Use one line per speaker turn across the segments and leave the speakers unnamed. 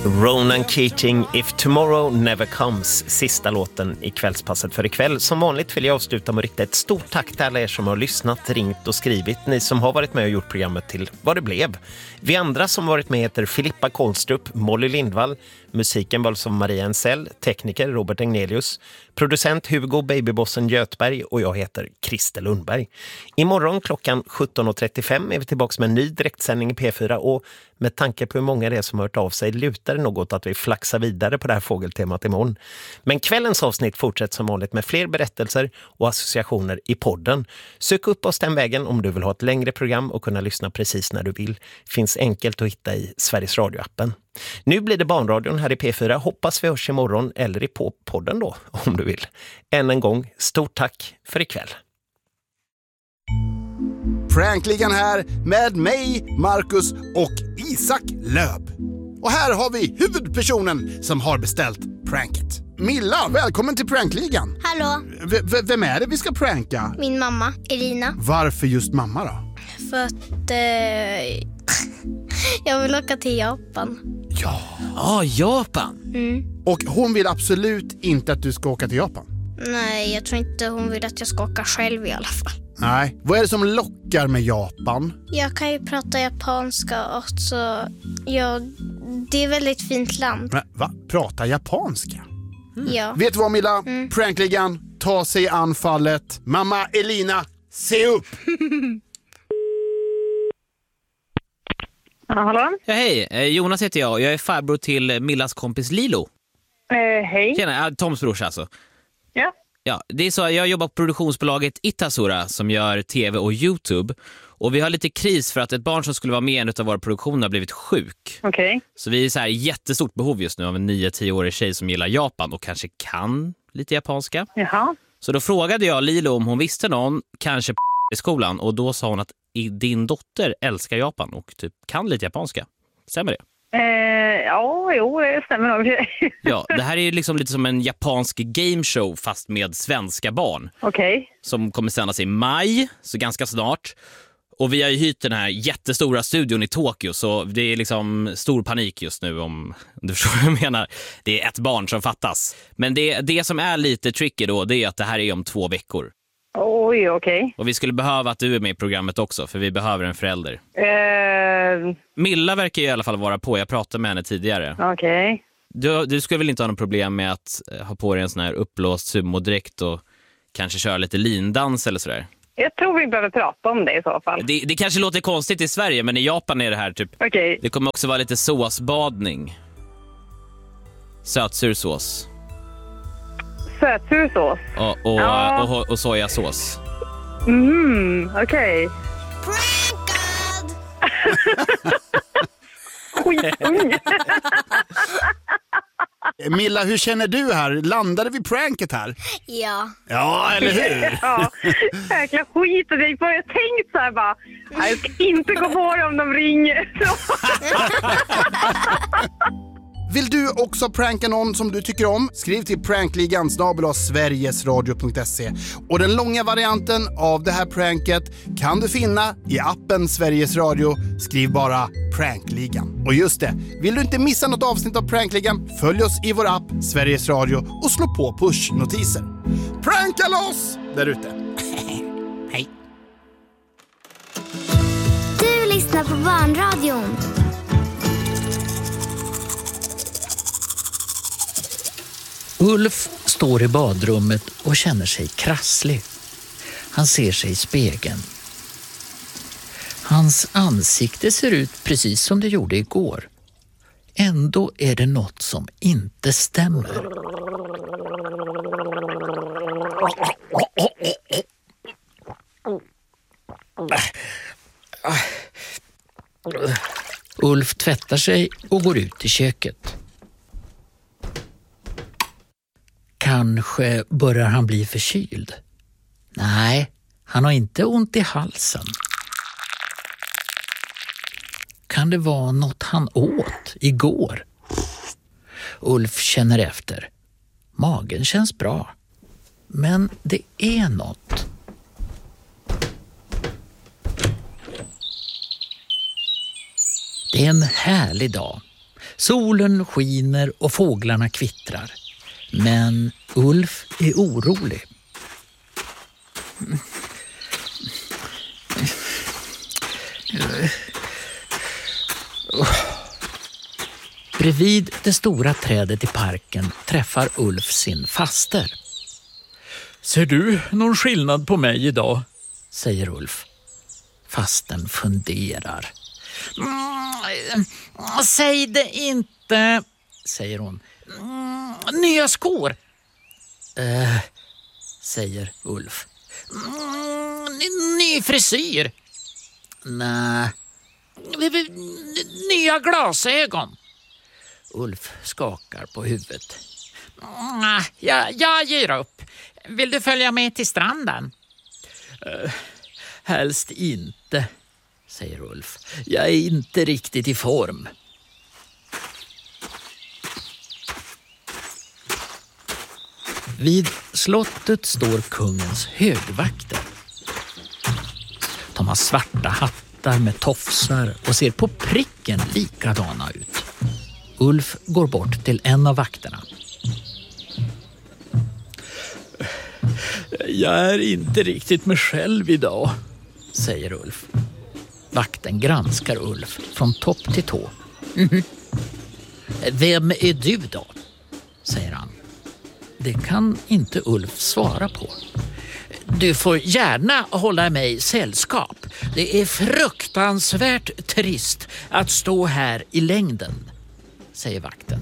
Ronan Keating, If Tomorrow Never Comes, sista låten i kvällspasset för ikväll. Som vanligt vill jag avsluta med att rikta ett stort tack till alla er som har lyssnat, ringt och skrivit. Ni som har varit med och gjort programmet till vad det blev. Vi andra som varit med heter Filippa Kolstrup, Molly Lindvall, musiken var som Maria Ensell, tekniker Robert Egnelius, producent Hugo Babybossen Götberg och jag heter Christer Lundberg. Imorgon klockan 17.35 är vi tillbaka med en ny direktsändning i P4 och med tanke på hur många det är som har hört av sig lutar det något att vi flaxar vidare på det här fågeltemat imorgon. Men kvällens avsnitt fortsätter som vanligt med fler berättelser och associationer i podden. Sök upp oss den vägen om du vill ha ett längre program och kunna lyssna precis när du vill. Finns enkelt att hitta i Sveriges Radio-appen. Nu blir det Barnradion här i P4. Hoppas vi hörs imorgon eller i podden då, om du vill. Än en gång, stort tack för ikväll.
Prankligan här med mig, Marcus och Isak Löb. Och här har vi huvudpersonen som har beställt pranket. Milla, välkommen till Prankligan.
Hallå.
Vem är det vi ska pranka?
Min mamma, Elina.
Varför just mamma då?
För att jag vill åka till Japan.
Ja, Japan.
Och hon vill absolut inte att du ska åka till Japan.
Nej, jag tror inte hon vill att jag ska åka själv i alla fall.
Nej, vad är det som lockar med Japan?
Jag kan ju prata japanska också. Det är ett väldigt fint land.
Men, va? Prata japanska?
Ja.
Vet du vad, Milla? Prankligan, ta sig an fallet. Mamma Elina, se upp!
Hallå?
Ja, hej. Jonas heter jag och jag är farbror till Millas kompis Lilo.
Hej.
Tjena, Toms brors alltså.
Ja.
Ja, det är så jag jobbar på produktionsbolaget Itasura som gör tv och YouTube. Och vi har lite kris för att ett barn som skulle vara med i en av våra produktioner har blivit sjuk.
Okej.
Så vi är så här jättestort behov just nu av en 9-10-årig tjej som gillar Japan och kanske kan lite japanska.
Jaha.
Så då frågade jag Lilo om hon visste någon, kanske i skolan. Och då sa hon att din dotter älskar Japan och typ kan lite japanska. Stämmer det?
Jo, det stämmer nog.
Ja, det här är ju liksom lite som en japansk gameshow fast med svenska barn.
Okej.
Som kommer sändas i maj, så ganska snart. Och vi har ju hyrt den här jättestora studion i Tokyo, så det är liksom stor panik just nu om du förstår vad jag menar. Det är ett barn som fattas. Men det som är lite tricky då, det är att det här är om 2 veckor.
Oj, okej.
Och vi skulle behöva att du är med i programmet också, för vi behöver en förälder. Milla verkar ju i alla fall vara på, jag pratade med henne tidigare.
Okej.
Du skulle väl inte ha någon problem med att ha på dig en sån här upplåst sumodräkt och kanske köra lite lindans eller sådär?
Jag tror vi behöver prata om det i så fall.
Det kanske låter konstigt i Sverige, men i Japan är det här typ...
Okej.
Det kommer också vara lite såsbadning. Sötsursås.
Sötsursås?
Och sojasås.
Okej.
Prankad!
Skitunge.
Milla, hur känner du här? Landade vi pranket här?
Ja.
Ja, eller hur?
Ja, jäkla skit. Jag har tänkt så här bara, jag ska inte gå på det om de ringer.
Vill du också pranka någon som du tycker om? Skriv till prankligan@sverigesradio.se. Och den långa varianten av det här pranket kan du finna i appen Sveriges Radio. Skriv bara Prankligan. Och just det, vill du inte missa något avsnitt av Prankligan, följ oss i vår app Sveriges Radio och slå på pushnotiser. Pranka loss där ute! Hej!
Du lyssnar på Barnradion.
Ulf står i badrummet och känner sig krasslig. Han ser sig i spegeln. Hans ansikte ser ut precis som det gjorde igår. Ändå är det något som inte stämmer. Ulf tvättar sig och går ut i köket. Kanske börjar han bli förkyld. Nej, han har inte ont i halsen. Kan det vara något han åt igår? Ulf känner efter. Magen känns bra. Men det är något. Det är en härlig dag. Solen skiner och fåglarna kvittrar. Men Ulf är orolig. Bredvid det stora trädet i parken träffar Ulf sin faster. Ser du någon skillnad på mig idag? Säger Ulf. Fasten funderar. Säg det inte, säger hon. Nya skor. Säger Ulf. Ny frisyr. Nej. Nya glasögon. Ulf skakar på huvudet. Jag ger upp. Vill du följa med till stranden? Helst inte, säger Ulf. Jag är inte riktigt i form. Vid slottet står kungens högvakter. De har svarta hattar med tofsar och ser på pricken likadana ut. Ulf går bort till en av vakterna. Jag är inte riktigt mig själv idag, säger Ulf. Vakten granskar Ulf från topp till tå. Vem är du då? Säger han. Det kan inte Ulf svara på. Du får gärna hålla mig sällskap. Det är fruktansvärt trist att stå här i längden, säger vakten.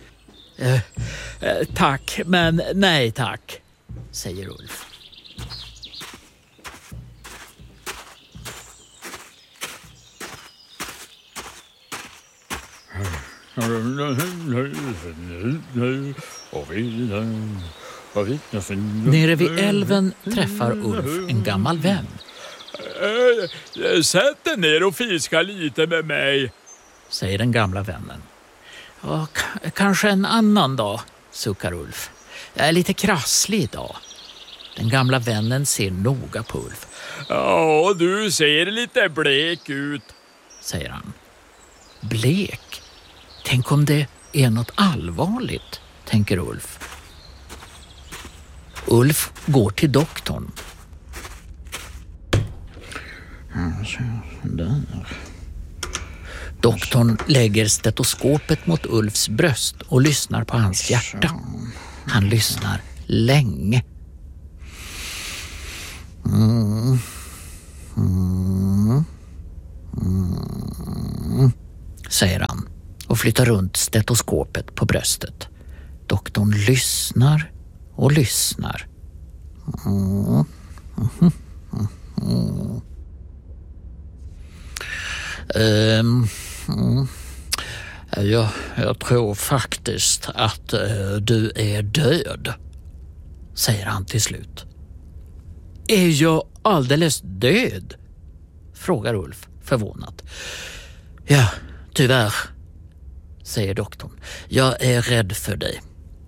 Tack, men nej tack, säger Ulf. Nere vid älven träffar Ulf en gammal vän. Sätt dig ner och fiska lite med mig, säger den gamla vännen. Kanske en annan dag, suckar Ulf. Jag är lite krasslig idag. Den gamla vännen ser noga på Ulf. Ja, du ser lite blek ut, säger han. Blek? Tänk om det är något allvarligt, tänker Ulf. Ulf går till doktorn. Doktorn lägger stetoskopet mot Ulfs bröst och lyssnar på hans hjärta. Han lyssnar länge. Säger han och flyttar runt stetoskopet på bröstet. Doktorn lyssnar och lyssnar. Jag tror faktiskt att du är död, säger han till slut. Är jag alldeles död? Frågar Ulf förvånat. Ja, tyvärr, säger doktorn. Jag är rädd för dig.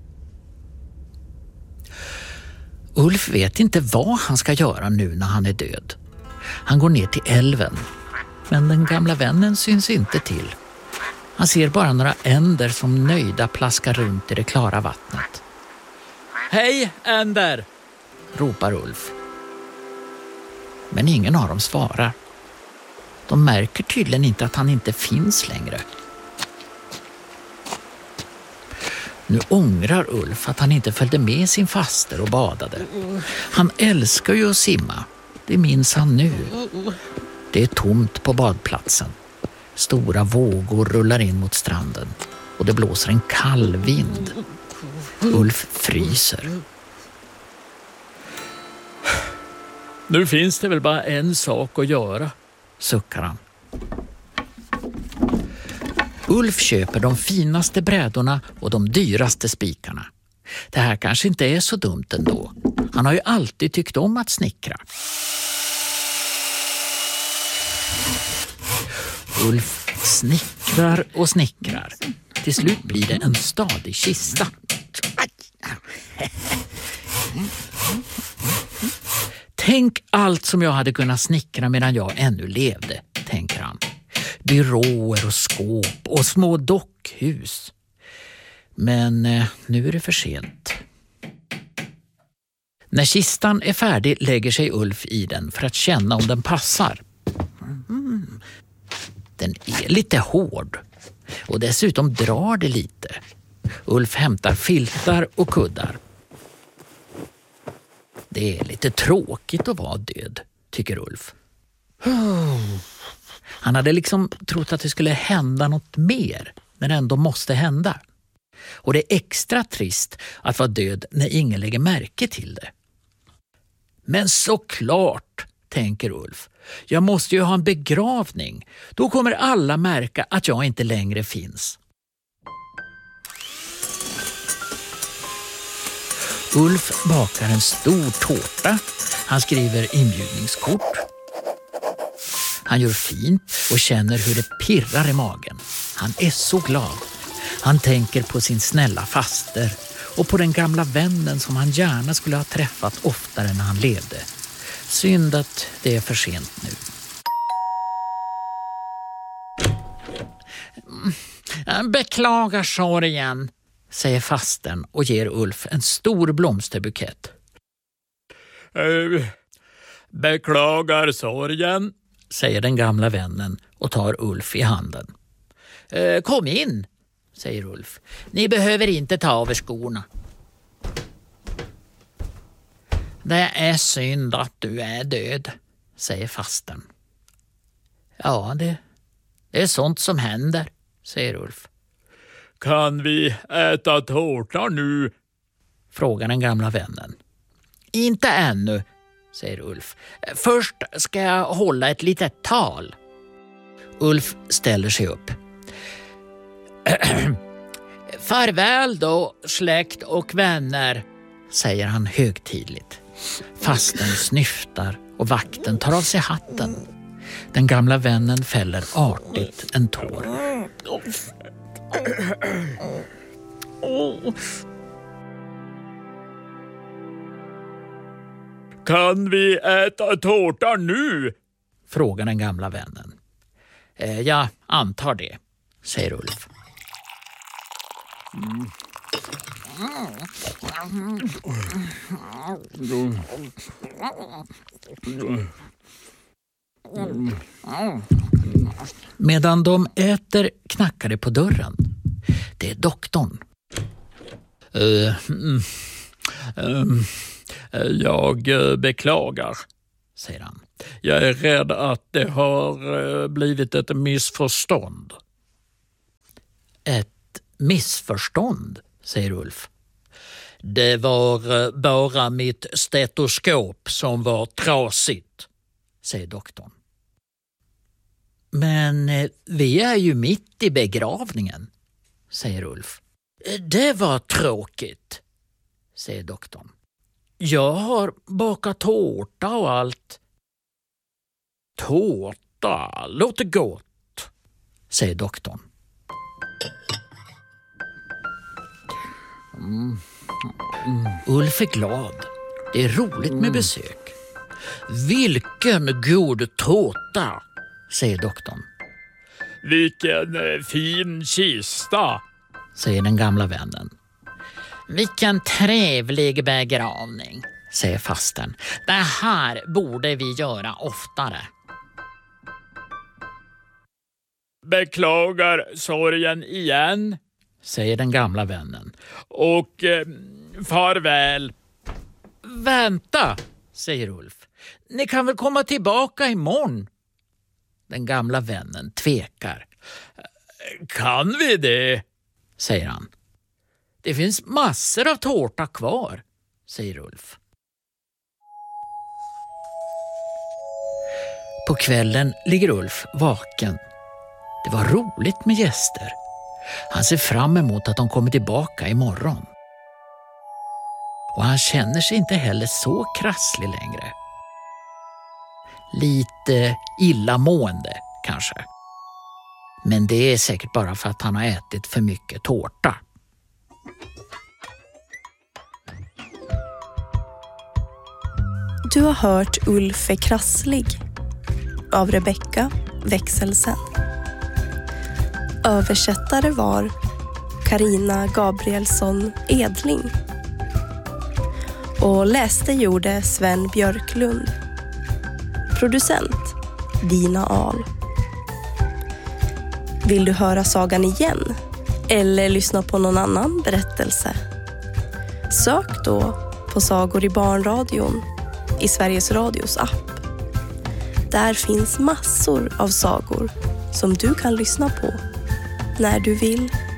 Ulf vet inte vad han ska göra nu när han är död. Han går ner till älven, men den gamla vännen syns inte till. Han ser bara några änder som nöjda plaskar runt i det klara vattnet. Hej, änder! Ropar Ulf. Men ingen av dem svarar. De märker tydligen inte att han inte finns längre. Nu ångrar Ulf att han inte följde med sin faster och badade. Han älskar ju att simma. Det minns han nu. Det är tomt på badplatsen. Stora vågor rullar in mot stranden och det blåser en kall vind. Ulf fryser. Nu finns det väl bara en sak att göra, suckar han. Ulf köper de finaste brädorna och de dyraste spikarna. Det här kanske inte är så dumt ändå. Han har ju alltid tyckt om att snickra. Ulf snickrar och snickrar. Till slut blir det en stadig kista. Tänk allt som jag hade kunnat snickra medan jag ännu levde, tänker han. Byråer och skåp och små dockor sjukhus. Men nu är det för sent. När kistan är färdig lägger sig Ulf i den för att känna om den passar. Den är lite hård och dessutom drar det lite. Ulf hämtar filtar och kuddar. Det är lite tråkigt att vara död, tycker Ulf. Han hade liksom trott att det skulle hända något mer, men ändå måste hända. Och det är extra trist att vara död när ingen lägger märke till det. Men såklart, tänker Ulf. Jag måste ju ha en begravning. Då kommer alla märka att jag inte längre finns. Ulf bakar en stor tårta. Han skriver inbjudningskort. Han gör fint och känner hur det pirrar i magen. Han är så glad. Han tänker på sin snälla faster och på den gamla vännen som han gärna skulle ha träffat oftare när han levde. Synd att det är för sent nu. Beklagar sorgen, säger fasten och ger Ulf en stor blomsterbukett. Beklagar sorgen, säger den gamla vännen och tar Ulf i handen. Kom in, säger Ulf. Ni behöver inte ta av er skorna. Det är synd att du är död, säger fasten. Ja, det är sånt som händer, säger Ulf. Kan vi äta tårta nu? Frågar den gamla vännen. Inte ännu, säger Ulf. Först ska jag hålla ett litet tal. Ulf ställer sig upp. Farväl då, släkt och vänner, säger han högtidligt. Fasten snyftar och vakten tar av sig hatten. Den gamla vännen fäller artigt en tår. Kan vi äta tårta nu? Frågar den gamla vännen. Jag antar det, säger Ulf. Medan de äter knackar det på dörren. Det är doktorn. Jag beklagar, säger han. Jag är rädd att det har blivit ett missförstånd. Ett missförstånd, säger Ulf. Det var bara mitt stetoskop som var trasigt, säger doktorn. Men vi är ju mitt i begravningen, säger Ulf. Det var tråkigt, säger doktorn. Jag har bakat tårta och allt. Tårta låter gott, säger doktorn. Ulf är glad. Det är roligt med besök. Vilken god tårta, säger doktorn. Vilken fin kista, säger den gamla vännen. Vilken trevlig begravning, säger fasten. Det här borde vi göra oftare. Beklagar sorgen igen, säger den gamla vännen. Och farväl. Vänta, säger Ulf. Ni kan väl komma tillbaka imorgon? Den gamla vännen tvekar. Kan vi det? Säger han. Det finns massor av tårta kvar, säger Ulf. På kvällen ligger Ulf vaken. Det var roligt med gäster. Han ser fram emot att de kommer tillbaka imorgon. Och han känner sig inte heller så krasslig längre. Lite illamående kanske. Men det är säkert bara för att han har ätit för mycket tårta.
Du har hört Ulf är krasslig av Rebecca Växelsen. Översättare var Carina Gabrielsson Edling. Och läste gjorde Sven Björklund. Producent Dina Ahl. Vill du höra sagan igen? Eller lyssna på någon annan berättelse? Sök då på Sagor i barnradion i Sveriges Radios app. Där finns massor av sagor som du kan lyssna på när du vill.